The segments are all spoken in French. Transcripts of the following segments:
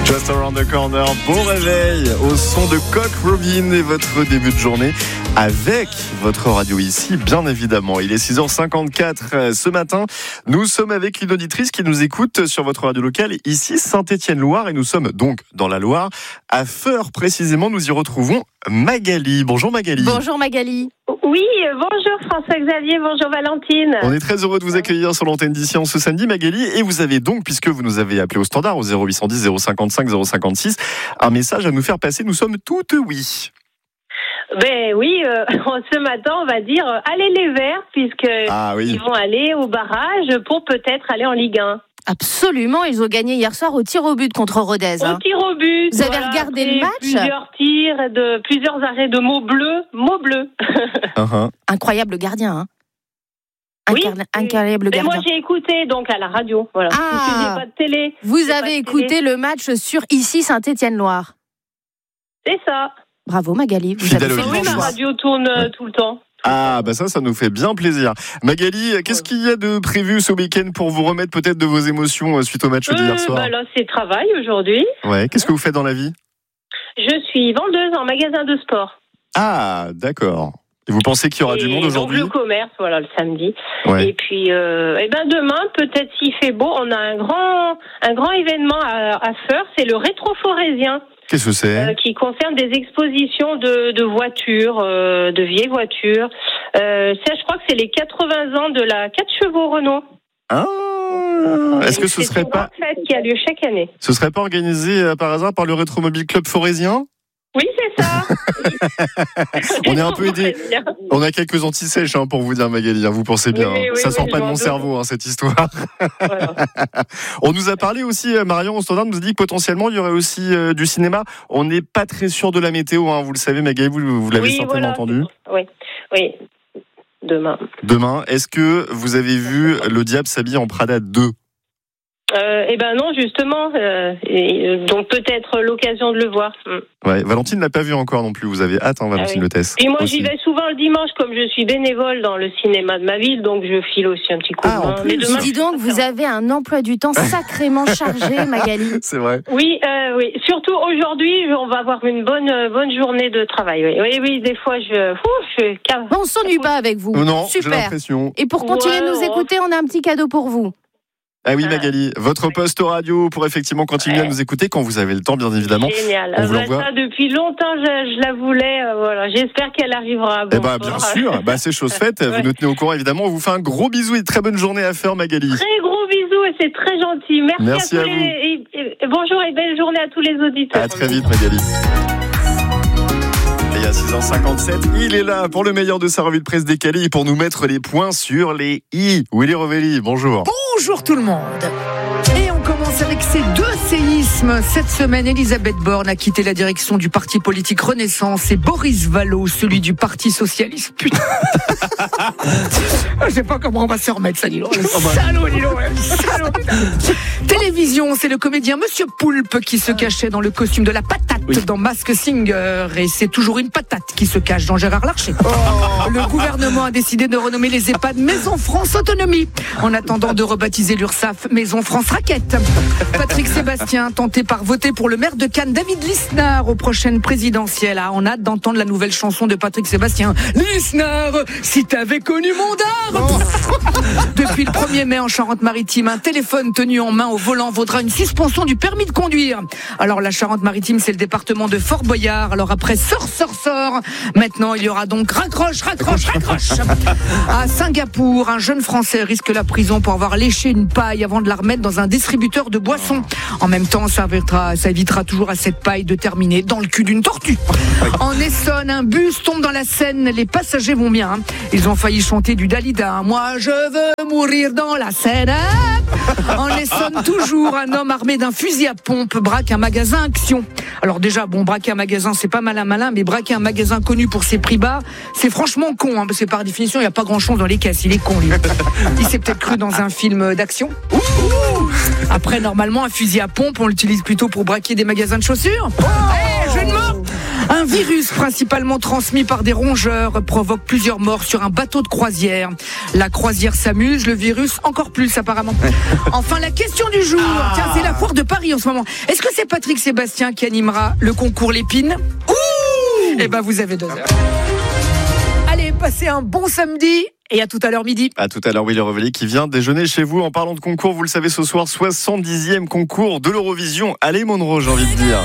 Just Around the Corner, bon réveil au son de Cock Robin et votre début de journée avec votre radio ici, bien évidemment. Il est 6h54 ce matin. Nous sommes avec une auditrice qui nous écoute sur votre radio locale ici, Saint-Étienne-Loire, et nous sommes donc dans la Loire. À Feurs, précisément, nous y retrouvons Magali. Bonjour Magali. Bonjour Magali. Oui, bonjour François-Xavier, bonjour Valentine. On est très heureux de vous accueillir sur l'antenne d'ici en ce samedi, Magali. Et vous avez donc, puisque vous nous avez appelé au standard au 0810 055 056, un message à nous faire passer. Nous sommes toutes oui. Ben oui, ce matin, on va dire allez les Verts, puisqu'ils vont aller au barrage pour peut-être aller en Ligue 1. Absolument, ils ont gagné hier soir au tir au but contre Rodez. Au tir au but. Vous avez regardé le match ? Plusieurs tirs, plusieurs arrêts de mots bleus. Incroyable gardien, hein. Incroyable gardien. Mais moi j'ai écouté donc à la radio, voilà. Parce que j'ai pas de télé. Vous avez écouté le match sur ici Saint-Étienne-Loire. C'est ça. Bravo Magali, vous avez fait le bon choix. Ma radio tourne tout le temps. Ah, bah ça nous fait bien plaisir. Magali, qu'est-ce qu'il y a de prévu ce week-end pour vous remettre peut-être de vos émotions suite au match d'hier soir ? Là, c'est travail aujourd'hui. Ouais, qu'est-ce que vous faites dans la vie ? Je suis vendeuse en magasin de sport. Ah, d'accord. Et vous pensez qu'il y aura du monde aujourd'hui ? Donc le commerce, voilà, le samedi. Ouais. Et puis, demain, peut-être s'il fait beau, on a un grand événement à Feurs, c'est le Rétro-Forésien. Qu'est-ce que c'est ? Qui concerne des expositions de voitures, de vieilles voitures. Ça, je crois que c'est les 80 ans de la 4 chevaux Renault. Ah, est-ce que ce serait pas une fête qui a lieu chaque année. Ce serait pas organisé par hasard par le Rétromobile Club Forésien ? Oui, c'est ça. On est un peu aidé. On a quelques antisèches pour vous dire, Magali. Vous pensez bien. Oui, ça sort pas de mon cerveau, cette histoire. Voilà. On nous a parlé aussi, Marion, au standard, nous a dit que potentiellement, il y aurait aussi du cinéma. On n'est pas très sûr de la météo. Vous le savez, Magali, vous l'avez certainement entendu. Oui. Demain. Est-ce que vous avez vu Le Diable s'habille en Prada 2 ? Non, justement. Donc peut-être l'occasion de le voir. Ouais, Valentine l'a pas vu encore non plus. Vous avez hâte, Valentine Le Tess. Et moi, j'y vais souvent le dimanche, comme je suis bénévole dans le cinéma de ma ville, donc je file aussi un petit coup de main. Mais demain, dis donc, vous avez un emploi du temps sacrément chargé, Magali. C'est vrai. Oui. Surtout aujourd'hui, on va avoir une bonne journée de travail. Oui. Des fois, on s'ennuie pas avec vous. Non, super. J'ai l'impression. Et pour continuer de nous écouter, on a un petit cadeau pour vous. Ah oui, Magali, votre poste radio pour effectivement continuer à nous écouter quand vous avez le temps, bien évidemment. Génial. Ça, depuis longtemps, je la voulais. J'espère qu'elle arrivera. Bien sûr. C'est chose faite. Vous nous tenez au courant, évidemment. On vous fait un gros bisou et très bonne journée à faire, Magali. Très gros bisous et c'est très gentil. Merci à tous vous. Et bonjour et belle journée à tous les auditeurs. À très vite, Magali. Et à 6h57, il est là pour le meilleur de sa revue de presse décalée et pour nous mettre les points sur les i. Willy Rovelli, bonjour. Bonjour tout le monde. Et on commence avec ces deux séismes. Cette semaine, Elisabeth Borne a quitté la direction du parti politique Renaissance et Boris Vallaud, celui du Parti Socialiste. Putain. Je sais pas comment on va se remettre, ça, dis donc. Salaud, dis donc. Salaud. Télévision, c'est le comédien Monsieur Poulpe qui se cachait dans le costume de la patate dans Masked Singer. Et c'est toujours une patate qui se cache dans Gérard Larcher. Le gouvernement a décidé de renommer les EHPAD Maison France Autonomie, en attendant de rebaptiser l'URSSAF Maison France Raquette. Patrick Sébastien, tenté par voter pour le maire de Cannes, David Lisnard, aux prochaines présidentielles. On a hâte d'entendre la nouvelle chanson de Patrick Sébastien. Lisnard, si t'avais connu mon dard. Depuis le 1er mai en Charente-Maritime, un téléphone tenu en main au volant vaudra une suspension du permis de conduire. Alors la Charente-Maritime, c'est le département de Fort Boyard. Alors après sort. Maintenant, il y aura donc raccroche. À Singapour, un jeune Français risque la prison pour avoir léché une paille avant de la remettre dans un distributeur de boissons. En même temps, ça évitera toujours à cette paille de terminer dans le cul d'une tortue. En Essonne, un bus tombe dans la Seine. Les passagers vont bien. Ils ont failli chanter du Dalida. Moi, je veux mourir dans la Seine. En Essonne, toujours, un homme armé d'un fusil à pompe braque un magasin Action. Alors déjà, braquer un magasin, c'est pas malin, mais braquer un magasin connu pour ses prix bas, c'est franchement con, parce que par définition, il n'y a pas grand-chose dans les caisses. Il est con, lui. Il s'est peut-être cru dans un film d'action. Après, normalement, un fusil à pompe, on l'utilise plutôt pour braquer des magasins de chaussures. Jeu de mots. Un virus principalement transmis par des rongeurs provoque plusieurs morts sur un bateau de croisière. La croisière s'amuse, le virus encore plus apparemment. Enfin, la question du jour. Tiens, c'est la foire de Paris en ce moment. Est-ce que c'est Patrick Sébastien qui animera le concours Lépine ? Eh ben, vous avez 2 heures. Allez, passez un bon samedi. Et à tout à l'heure midi. À tout à l'heure, Willy Revelli qui vient déjeuner chez vous. En parlant de concours, vous le savez ce soir, 70e concours de l'Eurovision. Allez, Monroe, j'ai envie de dire.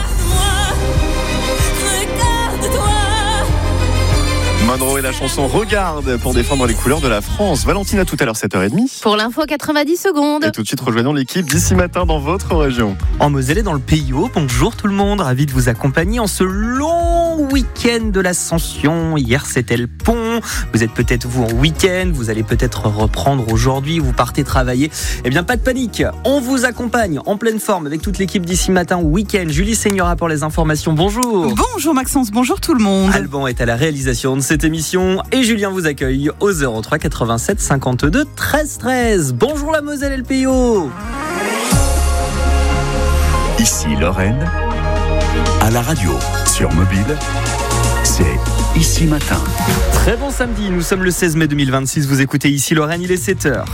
Monroe et la chanson Regarde pour défendre les couleurs de la France. Valentine, à tout à l'heure, 7h30. Pour l'info, 90 secondes. Et tout de suite, rejoignons l'équipe d'ici matin dans votre région. En Moselle et dans le Pays Haut, bonjour tout le monde. Ravi de vous accompagner en ce long week-end de l'Ascension. Hier, c'était le pont. Vous êtes peut-être vous en week-end. Vous allez peut-être reprendre aujourd'hui. Vous partez travailler. Eh bien, pas de panique. On vous accompagne en pleine forme avec toute l'équipe d'ici matin week-end. Julie Seigneura pour les informations. Bonjour. Bonjour Maxence, bonjour tout le monde. Alban est à la réalisation de cette émission et Julien vous accueille au 03 87 52 13 13. Bonjour la Moselle et le Pays Haut. Ici Lorraine, à la radio, sur mobile, c'est Ici Matin. Très bon samedi, nous sommes le 16 mai 2026, vous écoutez Ici Lorraine, il est 7h.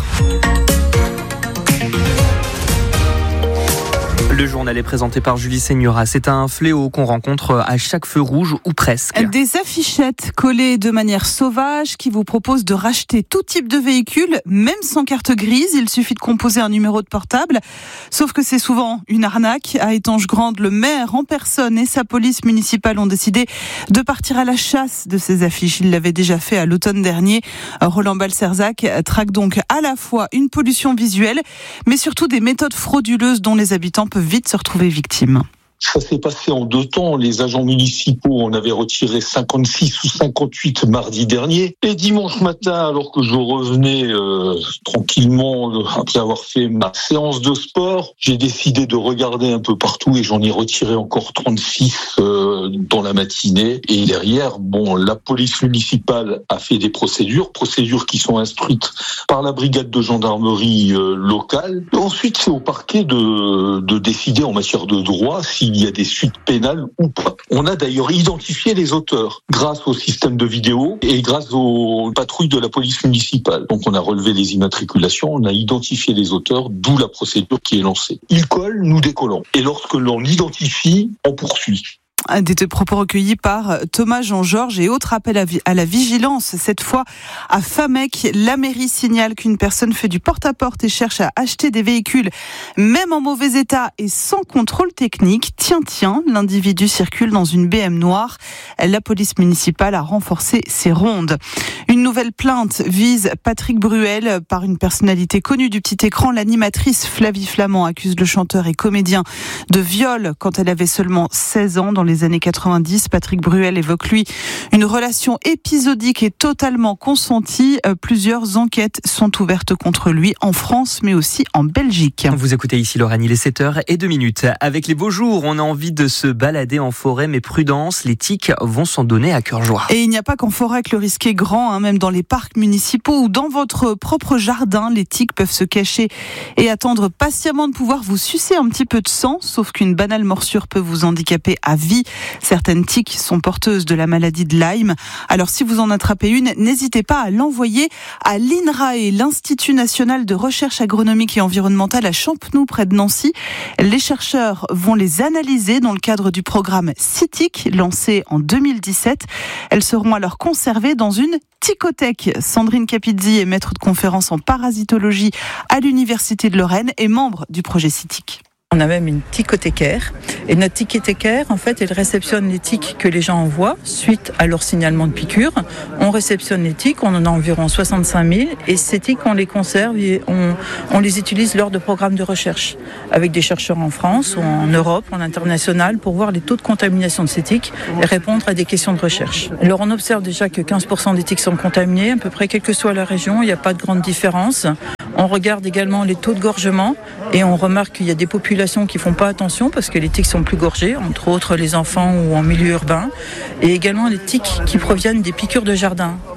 Le journal est présenté par Julie Seigneura. C'est un fléau qu'on rencontre à chaque feu rouge ou presque. Des affichettes collées de manière sauvage qui vous proposent de racheter tout type de véhicule, même sans carte grise. Il suffit de composer un numéro de portable. Sauf que c'est souvent une arnaque. À Étanges-Grande, le maire en personne et sa police municipale ont décidé de partir à la chasse de ces affiches. Il l'avait déjà fait à l'automne dernier. Roland Balcerzac traque donc à la fois une pollution visuelle, mais surtout des méthodes frauduleuses dont les habitants peuvent vite se retrouver victimes. Ça s'est passé en 2 temps. Les agents municipaux en avaient retiré 56 ou 58 mardi dernier. Et dimanche matin, alors que je revenais tranquillement après avoir fait ma séance de sport, j'ai décidé de regarder un peu partout et j'en ai retiré encore 36 dans la matinée. Et derrière, la police municipale a fait des procédures qui sont instruites par la brigade de gendarmerie locale. Et ensuite, c'est au parquet de décider en matière de droit s'il y a des suites pénales ou pas. On a d'ailleurs identifié les auteurs grâce au système de vidéo et grâce aux patrouilles de la police municipale. Donc on a relevé les immatriculations, on a identifié les auteurs, d'où la procédure qui est lancée. Ils collent, nous décollons. Et lorsque l'on identifie, on poursuit. Des propos recueillis par Thomas Jean-Georges et autre appel à la vigilance. Cette fois, à Famec, la mairie signale qu'une personne fait du porte-à-porte et cherche à acheter des véhicules, même en mauvais état et sans contrôle technique. Tiens, l'individu circule dans une BM noire. La police municipale a renforcé ses rondes. Une nouvelle plainte vise Patrick Bruel par une personnalité connue du petit écran. L'animatrice Flavie Flamand accuse le chanteur et comédien de viol quand elle avait seulement 16 ans dans les années 90. Patrick Bruel évoque, lui, une relation épisodique et totalement consentie. Plusieurs enquêtes sont ouvertes contre lui en France, mais aussi en Belgique. Vous écoutez Ici Lorraine, il est 7h02. Avec les beaux jours, on a envie de se balader en forêt, mais prudence, les tiques vont s'en donner à cœur joie. Et il n'y a pas qu'en forêt que le risque est grand, même dans les parcs municipaux ou dans votre propre jardin, les tiques peuvent se cacher et attendre patiemment de pouvoir vous sucer un petit peu de sang, sauf qu'une banale morsure peut vous handicaper à vie. Certaines tiques sont porteuses de la maladie de Lyme. Alors si vous en attrapez une, n'hésitez pas à l'envoyer à l'INRAE, l'Institut National de Recherche Agronomique et Environnementale à Champenoux, près de Nancy. Les chercheurs vont les analyser dans le cadre du programme CITIC, lancé en 2017. Elles seront alors conservées dans une ticothèque. Sandrine Capizzi est maître de conférence en parasitologie à l'Université de Lorraine et membre du projet CITIC. On a même une ticothécaire. Et notre ticothécaire, en fait, elle réceptionne les tiques que les gens envoient suite à leur signalement de piqûre. On réceptionne les tiques, on en a environ 65 000. Et ces tiques, on les conserve et on les utilise lors de programmes de recherche avec des chercheurs en France ou en Europe, en international, pour voir les taux de contamination de ces tiques et répondre à des questions de recherche. Alors, on observe déjà que 15% des tiques sont contaminées, à peu près, quelle que soit la région, il n'y a pas de grande différence. On regarde également les taux de gorgement et on remarque qu'il y a des populations qui font pas attention parce que les tiques sont plus gorgées, entre autres les enfants ou en milieu urbain, et également les tiques qui proviennent des piqûres de jardin.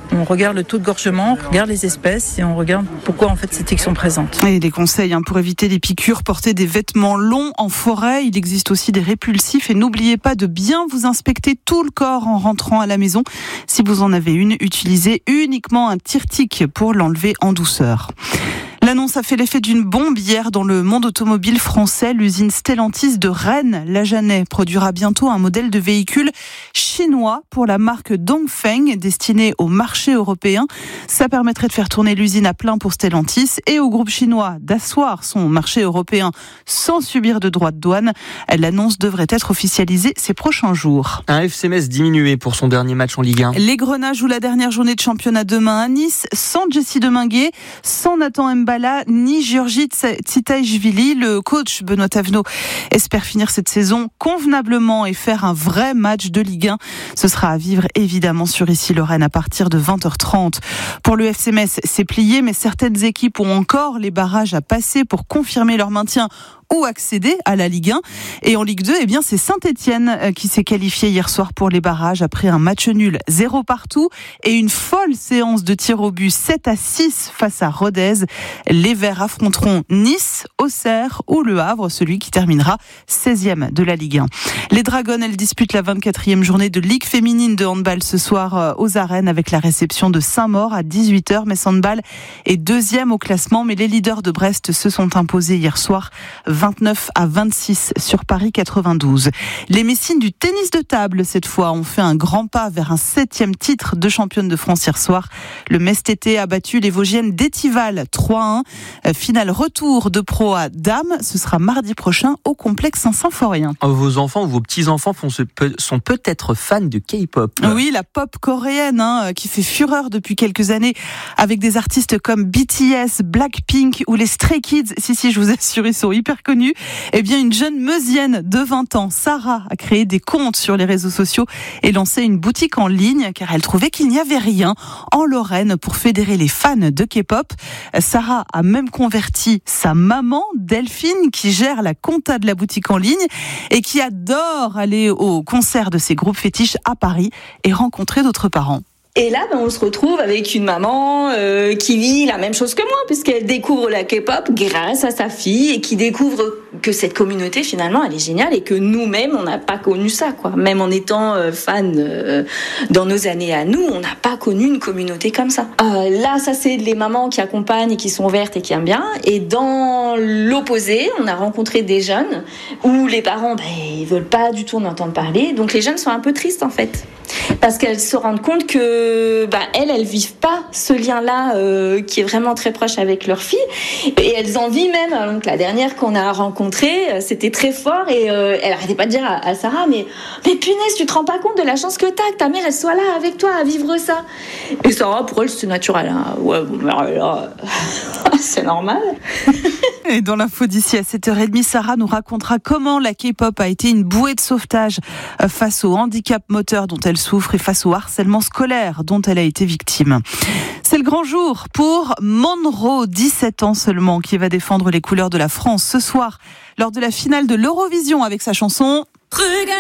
On regarde le taux de gorgement, on regarde les espèces et on regarde pourquoi en fait ces tiques sont présentes. Et les conseils pour éviter les piqûres, porter des vêtements longs en forêt. Il existe aussi des répulsifs et n'oubliez pas de bien vous inspecter tout le corps en rentrant à la maison. Si vous en avez une, utilisez uniquement un tire-tique pour l'enlever en douceur. L'annonce a fait l'effet d'une bombe hier dans le monde automobile français. L'usine Stellantis de Rennes-la-Jeannet produira bientôt un modèle de véhicule chinois pour la marque Dongfeng destiné au marché européen. Ça permettrait de faire tourner l'usine à plein pour Stellantis et au groupe chinois d'asseoir son marché européen sans subir de droits de douane. L'annonce devrait être officialisée ces prochains jours. Un FC Metz diminué pour son dernier match en Ligue 1. Les Grenats jouent la dernière journée de championnat demain à Nice, sans Jessie Deminguet, sans Nathan Mbala, ni Giorgi Tsitaishvili. Le coach Benoît Thavenot espère finir cette saison convenablement et faire un vrai match de Ligue 1. Ce sera à vivre évidemment sur Issy-Lorraine à partir de 20h30. Pour le FC Metz, c'est plié, mais certaines équipes ont encore les barrages à passer pour confirmer leur maintien ou accéder à la Ligue 1. Et en Ligue 2, eh bien, c'est Saint-Etienne qui s'est qualifié hier soir pour les barrages après un match nul 0 partout et une folle séance de tirs au but 7-6 face à Rodez. Les Verts affronteront Nice, Auxerre ou Le Havre, celui qui terminera 16e de la Ligue 1. Les Dragons, elles disputent la 24e journée de Ligue féminine de handball ce soir aux arènes avec la réception de Saint-Maur à 18h. Metz Handball est 2e au classement, mais les leaders de Brest se sont imposés hier soir 29-26 sur Paris 92. Les Messines du tennis de table, cette fois, ont fait un grand pas vers un 7e titre de championne de France hier soir. Le Metz TT a battu les Vosgiennes d'Étival 3-1. Finale retour de Pro A Dames. Ce sera mardi prochain au complexe Saint-Symphorien. Vos enfants ou vos petits-enfants sont peut-être fans de K-pop. Oui, la pop coréenne qui fait fureur depuis quelques années avec des artistes comme BTS, Blackpink ou les Stray Kids. Si, je vous assure, ils sont hyper connue. Eh bien, une jeune Meusienne de 20 ans, Sarah, a créé des comptes sur les réseaux sociaux et lancé une boutique en ligne car elle trouvait qu'il n'y avait rien en Lorraine pour fédérer les fans de K-pop. Sarah a même converti sa maman, Delphine, qui gère la compta de la boutique en ligne et qui adore aller au concert de ces groupes fétiches à Paris et rencontrer d'autres parents. Et là, on se retrouve avec une maman qui vit la même chose que moi, puisqu'elle découvre la K-pop grâce à sa fille et qui découvre que cette communauté, finalement, elle est géniale et que nous-mêmes, on n'a pas connu ça, quoi. Même en étant fan dans nos années à nous, on n'a pas connu une communauté comme ça. Là, ça, c'est les mamans qui accompagnent et qui sont ouvertes et qui aiment bien. Et dans l'opposé, on a rencontré des jeunes où les parents, ils veulent pas du tout en entendre parler. Donc les jeunes sont un peu tristes, en fait. Parce qu'elles se rendent compte que elles vivent pas ce lien-là qui est vraiment très proche avec leur fille et elles en vivent même. Donc la dernière qu'on a rencontrée, c'était très fort et elle arrêtait pas de dire à Sarah mais punaise, tu te rends pas compte de la chance que t'as, que ta mère elle soit là avec toi à vivre ça. Et Sarah, pour elle c'était naturel. Hein. Ouais, là, c'est normal. Et dans l'info d'ici à 7h30, Sarah nous racontera comment la K-pop a été une bouée de sauvetage face au handicap moteur dont elle souffre et face au harcèlement scolaire dont elle a été victime. C'est le grand jour pour Monroe, 17 ans seulement, qui va défendre les couleurs de la France ce soir lors de la finale de l'Eurovision avec sa chanson « Regarde-moi ».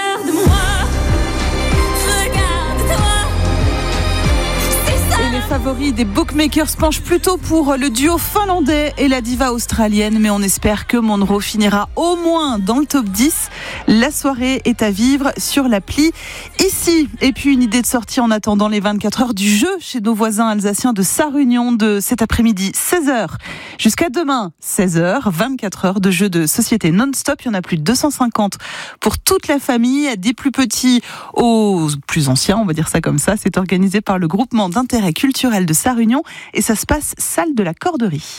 Les favoris des bookmakers se penchent plutôt pour le duo finlandais et la diva australienne, mais on espère que Monroe finira au moins dans le top 10. La soirée est à vivre sur l'appli Ici. Et puis une idée de sortie en attendant les 24 heures du jeu chez nos voisins alsaciens de Sarre-Union de cet après-midi 16h jusqu'à demain 16h, 24 heures de jeux de société non-stop. Il y en a plus de 250 pour toute la famille, des plus petits aux plus anciens, on va dire ça comme ça. C'est organisé par le groupement d'intérêt culturel de Sarre-Union et ça se passe salle de la Corderie.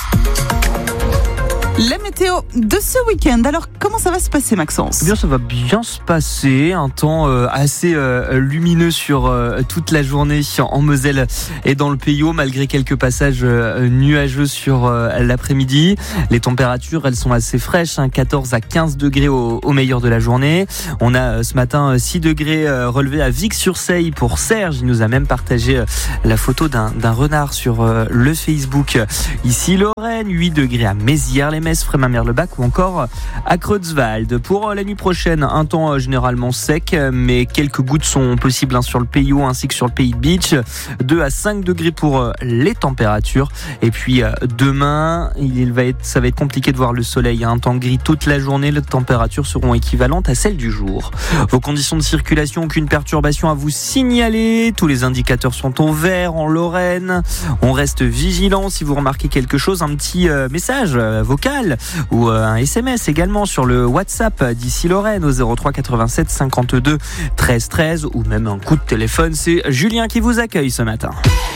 La météo de ce week-end. Alors, comment ça va se passer, Maxence ? Eh bien, ça va bien se passer. Un temps assez lumineux sur toute la journée en Moselle et dans le Pays Haut, malgré quelques passages nuageux sur l'après-midi. Les températures, elles sont assez fraîches, 14 à 15 degrés au meilleur de la journée. On a ce matin 6 degrés relevés à Vic-sur-Seille pour Serge. Il nous a même partagé la photo d'un renard sur le Facebook. Ici, Lorraine, 8 degrés à Mézières-les-Mers. Metz, Frémin-Merlebach ou encore à Creutzwald. Pour la nuit prochaine, un temps généralement sec, mais quelques gouttes sont possibles sur le Pays Haut ainsi que sur le Pays de Beach. 2 à 5 degrés pour les températures. Et puis demain, ça va être compliqué de voir le soleil. Un temps gris toute la journée. Les températures seront équivalentes à celles du jour. Vos conditions de circulation, aucune perturbation à vous signaler. Tous les indicateurs sont au vert en Lorraine. On reste vigilant. Si vous remarquez quelque chose, un petit message vocal ou un SMS également sur le WhatsApp d'Ici Lorraine au 03 87 52 13 13 ou même un coup de téléphone. C'est Julien qui vous accueille ce matin.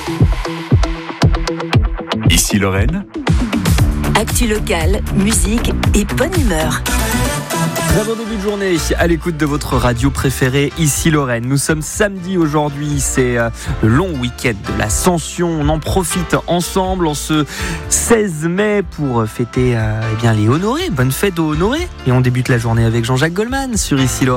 Ici Lorraine. Actu locale, musique et bonne humeur. Très bon début de journée à l'écoute de votre radio préférée, Ici Lorraine. Nous sommes samedi aujourd'hui, c'est le long week-end de l'Ascension. On en profite ensemble en ce 16 mai pour fêter les honorés. Bonne fête aux honorés. Et on débute la journée avec Jean-Jacques Goldman sur Ici Lorraine.